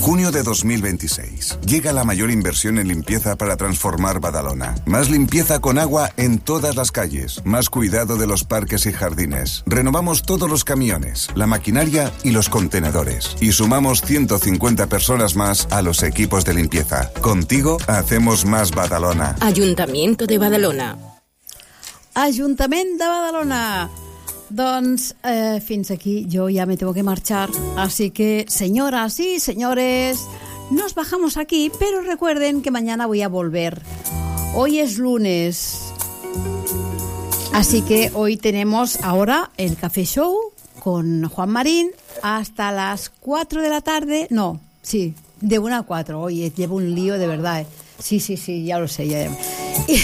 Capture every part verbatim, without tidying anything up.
Junio de dos mil veintiséis. Llega la mayor inversión en limpieza para transformar Badalona. Más limpieza con agua en todas las calles. Más cuidado de los parques y jardines. Renovamos todos los camiones, la maquinaria y los contenedores. Y sumamos ciento cincuenta personas más a los equipos de limpieza. Contigo hacemos más Badalona. Ayuntamiento de Badalona. Ajuntament de Badalona. Doncs eh, fins aquí yo ya me tengo que marchar, así que señoras y señores, nos bajamos aquí, pero recuerden que mañana voy a volver. Hoy es lunes, así que hoy tenemos ahora el Café Show con Juan Marín hasta las cuatro de la tarde, no, sí, de una a cuatro. Oye, llevo un lío de verdad, ¿eh? Sí, sí, sí, ya lo sé, ya. Y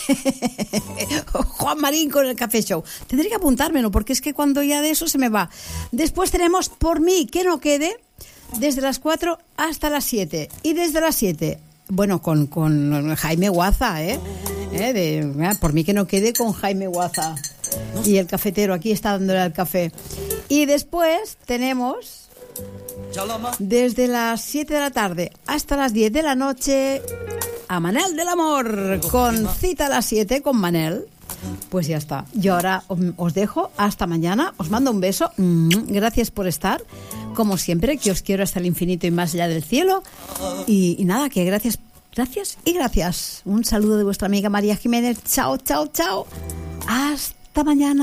Juan Marín con el Café Show. Tendré que apuntármelo porque es que cuando ya de eso se me va. Después tenemos Por mí que no quede desde las cuatro hasta las siete. Y desde las siete, bueno, con, con Jaime Guaza, ¿eh? ¿Eh? De, eh, Por mí que no quede con Jaime Guaza. Y el cafetero aquí está dándole al café. Y después tenemos desde las siete de la tarde hasta las diez de la noche a Manel del Amor, con Cita a las siete con Manel. Pues ya está. Yo ahora os dejo hasta mañana. Os mando un beso. Gracias por estar. Como siempre, que os quiero hasta el infinito y más allá del cielo. Y, y nada, que gracias, gracias y gracias. Un saludo de vuestra amiga María Jiménez. Chao, chao, chao. Hasta mañana.